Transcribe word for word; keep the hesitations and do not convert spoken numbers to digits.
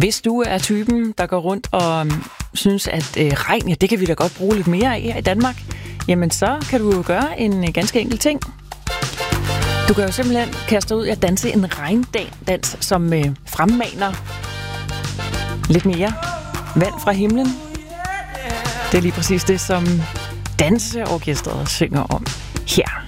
Hvis du er typen, der går rundt og um, synes, at øh, regn, ja, det kan vi da godt bruge lidt mere af i Danmark, jamen så kan du jo gøre en øh, ganske enkel ting. Du kan jo simpelthen kaste dig ud og danse en regndans, som øh, fremmaner lidt mere vand fra himlen. Det er lige præcis det, som danseorkestret synger om her.